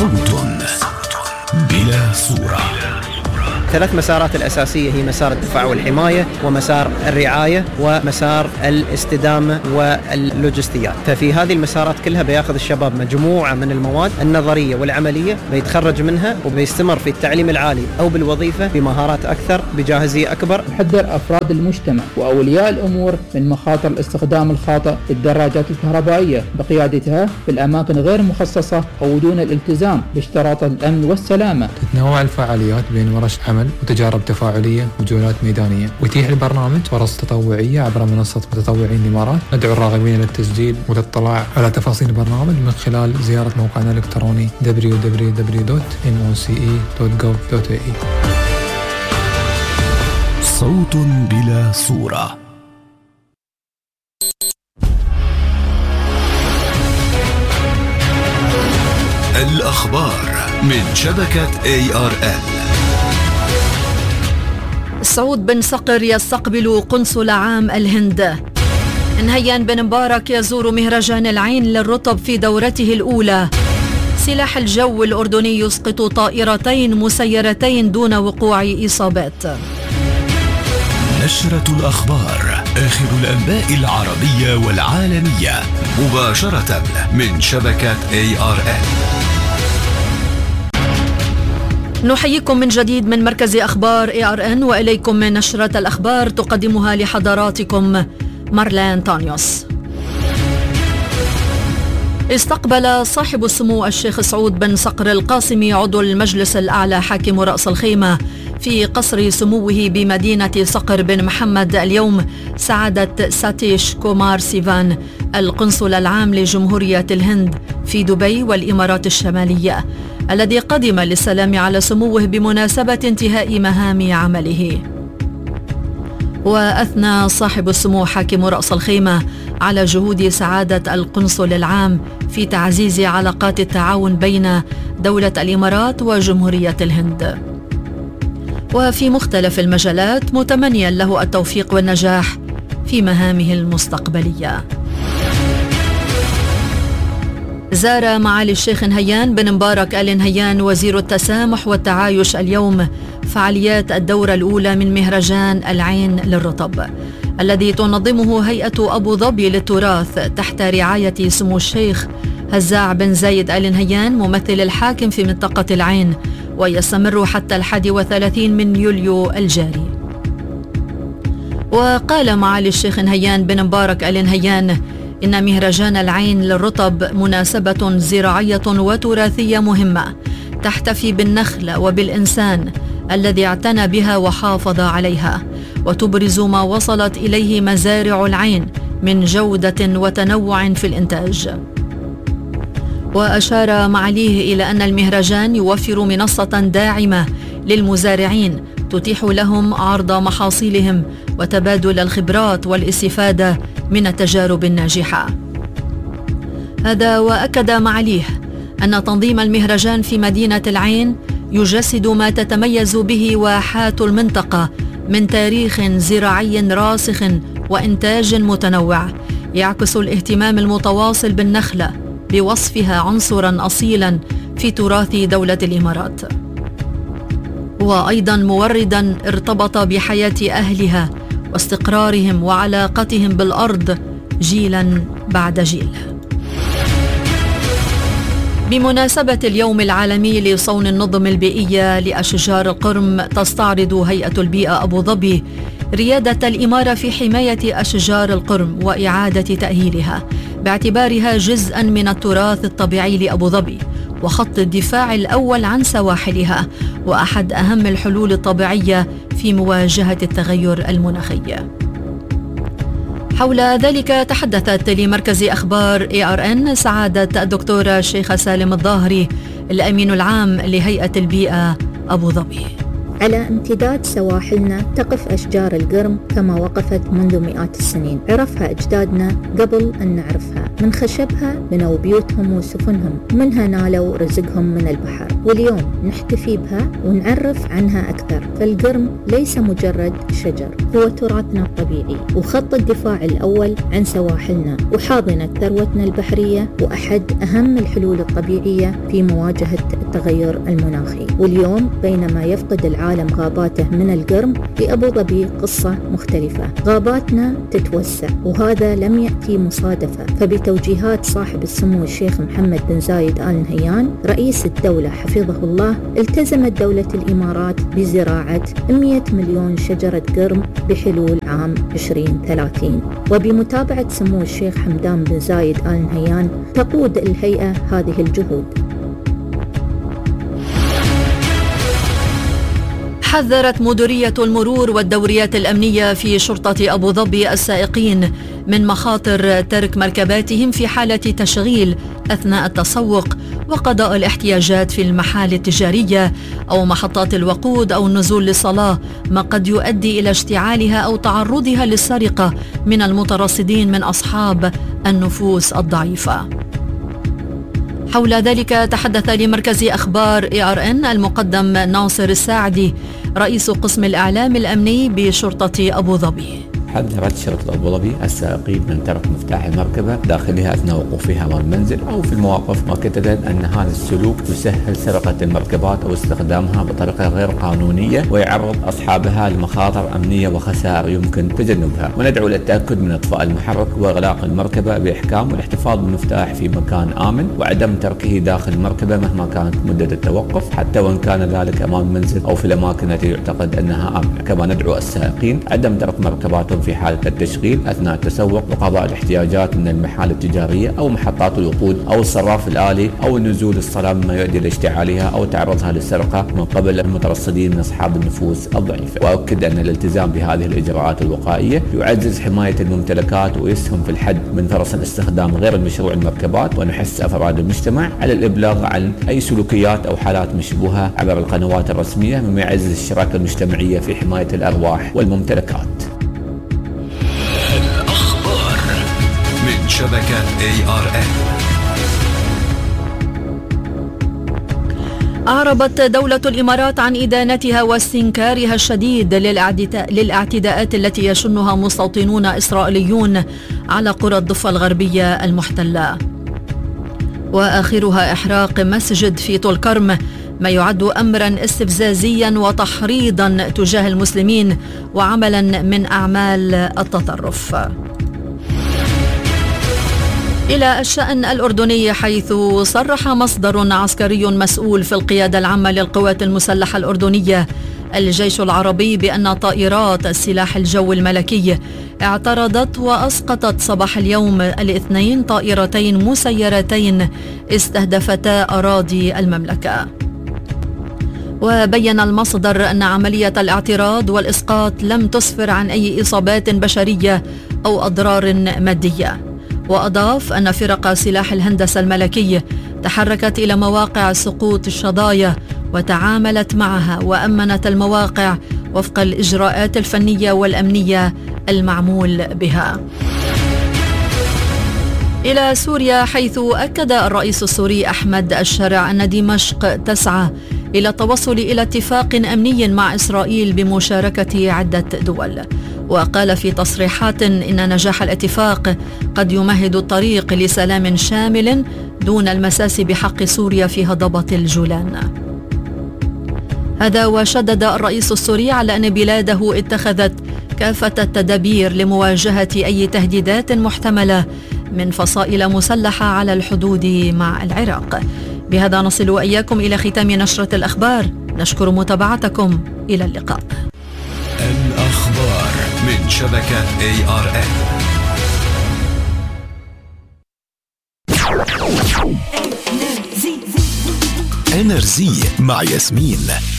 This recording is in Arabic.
صوت بلا صورة. 3 مسارات الأساسية هي مسار الدفاع والحماية، ومسار الرعاية، ومسار الاستدامة واللوجستيات. ففي هذه المسارات كلها بياخذ الشباب مجموعة من المواد النظرية والعملية، بيتخرج منها وبيستمر في التعليم العالي أو بالوظيفة بمهارات أكثر بجاهزية أكبر. نحذر أفراد المجتمع وأولياء الأمور من مخاطر الاستخدام الخاطئ للدراجات الكهربائية بقيادتها في الأماكن غير مخصصة أو دون الالتزام باشتراطات الأمن والسلامة. تتنوع الفعاليات بين ورش عمل وتجارب تفاعلية وجولات ميدانية، ويتيح البرنامج فرص تطوعية عبر منصة متطوعين الإمارات. ندعو الراغبين للتسجيل والاطلاع على تفاصيل البرنامج من خلال زيارة موقعنا الإلكتروني www.noce.gov.ae. صوت بلا صورة. الأخبار من شبكة ARN. سعود بن صقر يستقبل قنصل عام الهند. نهيان بن مبارك يزور مهرجان العين للرطب في دورته الأولى. سلاح الجو الأردني يسقط طائرتين مسيرتين دون وقوع إصابات. نشرة الأخبار، آخر الأنباء العربية والعالمية، مباشرة من شبكة ARN. نحييكم من جديد من مركز أخبار ARN، وإليكم من نشرة الأخبار تقدمها لحضراتكم مارلين تانيوس. استقبل صاحب السمو الشيخ سعود بن صقر القاسمي عضو المجلس الأعلى حاكم رأس الخيمة في قصر سموه بمدينة صقر بن محمد اليوم سعادة ساتيش كومار سيفان القنصل العام لجمهورية الهند في دبي والإمارات الشمالية، الذي قدم للسلام على سموه بمناسبة انتهاء مهام عمله. وأثنى صاحب السمو حاكم رأس الخيمة على جهود سعادة القنصل العام في تعزيز علاقات التعاون بين دولة الإمارات وجمهورية الهند، وفي مختلف المجالات، متمنيا له التوفيق والنجاح في مهامه المستقبلية. زار معالي الشيخ نهيان بن مبارك آل نهيان وزير التسامح والتعايش اليوم فعاليات الدورة الأولى من مهرجان العين للرطب، الذي تنظمه هيئة أبو ظبي للتراث تحت رعاية سمو الشيخ هزاع بن زايد آل نهيان ممثل الحاكم في منطقة العين، ويستمر حتى 31 من يوليو الجاري. وقال معالي الشيخ نهيان بن مبارك آل نهيان إن مهرجان العين للرطب مناسبة زراعية وتراثية مهمة تحتفي بالنخل وبالإنسان الذي اعتنى بها وحافظ عليها، وتبرز ما وصلت إليه مزارع العين من جودة وتنوع في الإنتاج. وأشار معاليه إلى أن المهرجان يوفر منصة داعمة للمزارعين تتيح لهم عرض محاصيلهم وتبادل الخبرات والاستفادة من التجارب الناجحة. هذا وأكد معاليه أن تنظيم المهرجان في مدينة العين يجسد ما تتميز به واحات المنطقة من تاريخ زراعي راسخ وإنتاج متنوع، يعكس الاهتمام المتواصل بالنخلة بوصفها عنصرا أصيلا في تراث دولة الإمارات، وأيضا موردا ارتبط بحياة أهلها واستقرارهم وعلاقتهم بالأرض جيلا بعد جيل. بمناسبة اليوم العالمي لصون النظم البيئية لأشجار القرم، تستعرض هيئة البيئة أبو ظبي ريادة الإمارة في حماية أشجار القرم وإعادة تأهيلها باعتبارها جزءا من التراث الطبيعي لأبو ظبي وخط الدفاع الأول عن سواحلها، وأحد أهم الحلول الطبيعية في مواجهة التغير المناخي. حول ذلك تحدثت لمركز أخبار ARN سعادة الدكتورة الشيخة سالم الظاهري الأمين العام لهيئة البيئة أبو ظبي. على امتداد سواحلنا تقف أشجار القرم كما وقفت منذ مئات السنين. عرفها أجدادنا قبل أن نعرفها. من خشبها بنوا بيوتهم وسفنهم، ومنها نالوا رزقهم من البحر، واليوم نحتفي بها ونعرف عنها أكثر. فالقرم ليس مجرد شجر، هو تراثنا الطبيعي وخط الدفاع الأول عن سواحلنا وحاضنة ثروتنا البحرية، وأحد أهم الحلول الطبيعية في مواجهة التغير المناخي. واليوم بينما يفقد العالم غاباته من القرم، في أبو ظبي قصة مختلفة. غاباتنا تتوسع وهذا لم يأتي مصادفة، فبتوجيهات صاحب السمو الشيخ محمد بن زايد آل نهيان رئيس الدولة حفظه الله، التزمت دولة الإمارات بزراعة 100 مليون شجرة قرم بحلول عام 2030. وبمتابعة سمو الشيخ حمدان بن زايد آل نهيان تقود الهيئة هذه الجهود. حذرت مديرية المرور والدوريات الأمنية في شرطة أبو ظبي السائقين من مخاطر ترك مركباتهم في حالة تشغيل أثناء التسوق وقضاء الاحتياجات في المحال التجارية أو محطات الوقود أو النزول للصلاة، ما قد يؤدي إلى اشتعالها أو تعرضها للسرقة من المترصدين من أصحاب النفوس الضعيفة. حول ذلك تحدث لمركز أخبار ARN المقدم ناصر الساعدي رئيس قسم الإعلام الأمني بشرطة أبو ظبي. حذرت شرطة أبو ظبي السائقين من ترك مفتاح المركبة داخلها أثناء وقوفها أمام المنزل أو في المواقف، مؤكدة أن هذا السلوك يسهل سرقة المركبات أو استخدامها بطريقة غير قانونية ويعرض أصحابها لمخاطر أمنية وخسائر يمكن تجنبها. وندعو للتأكد من إطفاء المحرك وإغلاق المركبة بإحكام والاحتفاظ بالمفتاح في مكان آمن وعدم تركه داخل المركبة مهما كانت مدة التوقف، حتى وإن كان ذلك أمام المنزل أو في الأماكن التي يعتقد أنها آمنة. كما ندعو السائقين عدم ترك مركباتهم في حالة التشغيل أثناء التسوق وقضاء الاحتياجات من المحال التجارية أو محطات الوقود أو الصراف الآلي أو النزول للصلاة، مما يؤدي لاشتعالها أو تعرضها للسرقة من قبل المترصدين من أصحاب النفوس الضعيفة. وأؤكد أن الالتزام بهذه الإجراءات الوقائية يعزز حماية الممتلكات ويسهم في الحد من فرص الاستخدام غير المشروع المركبات، ونحث أفراد المجتمع على الإبلاغ عن أي سلوكيات أو حالات مشبوهة عبر القنوات الرسمية، مما يعزز الشراكة المجتمعية في حماية الأرواح والممتلكات. الأخبار من شبكة ARN. أعربت دولة الإمارات عن إدانتها واستنكارها الشديد للاعتداءات التي يشنها مستوطنون إسرائيليون على قرى الضفة الغربية المحتلة، وآخرها إحراق مسجد في طول كرم، ما يعد أمرا استفزازيا وتحريضا تجاه المسلمين وعملا من أعمال التطرف. إلى الشأن الأردني، حيث صرح مصدر عسكري مسؤول في القيادة العامة للقوات المسلحة الأردنية الجيش العربي بأن طائرات السلاح الجوي الملكي اعترضت وأسقطت صباح اليوم الاثنين طائرتين مسيرتين استهدفتا أراضي المملكة. وبين المصدر أن عملية الاعتراض والإسقاط لم تسفر عن أي إصابات بشرية أو أضرار مادية. وأضاف أن فرق سلاح الهندسة الملكي تحركت إلى مواقع سقوط الشظايا وتعاملت معها وأمنت المواقع وفق الإجراءات الفنية والأمنية المعمول بها. إلى سوريا، حيث أكد الرئيس السوري أحمد الشرع أن دمشق تسعى إلى التوصل إلى اتفاق أمني مع إسرائيل بمشاركة عدة دول. وقال في تصريحات إن نجاح الاتفاق قد يمهد الطريق لسلام شامل دون المساس بحق سوريا في هضبة الجولان. هذا وشدد الرئيس السوري على أن بلاده اتخذت كافة التدابير لمواجهة أي تهديدات محتملة من فصائل مسلحة على الحدود مع العراق. بهذا نصل وإياكم إلى ختام نشرة الأخبار. نشكر متابعتكم. إلى اللقاء. الأخبار من شبكة ARN. إنرزي مع ياسمين.